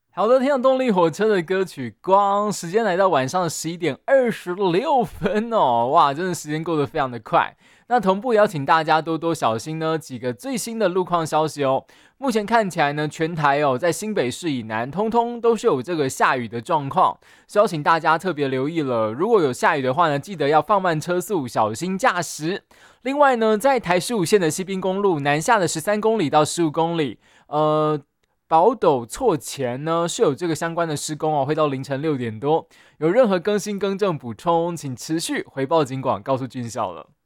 好的，听到动力火车的歌曲光，时间来到晚上的11点26分哦，哇，真的时间过得非常的快。那同步邀请大家多多小心呢，几个最新的路况消息哦。目前看起来呢，全台哦，在新北市以南，通通都是有这个下雨的状况，所以邀请大家特别留意了。如果有下雨的话呢，记得要放慢车速，小心驾驶。另外呢，在台15线的西滨公路南下的13公里到15公里，宝斗错前呢是有这个相关的施工哦，会到凌晨6点多。有任何更新更正补充，请持续回报警广，告诉军校了。